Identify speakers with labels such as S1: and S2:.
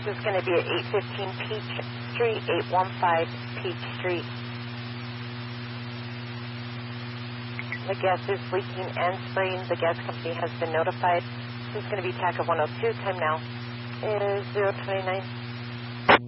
S1: This is going to be at 815 Peach Street, 815 Peach Street. The gas is leaking and spraying. The gas company has been notified. This is going to be TAC of 102. Time now is 029.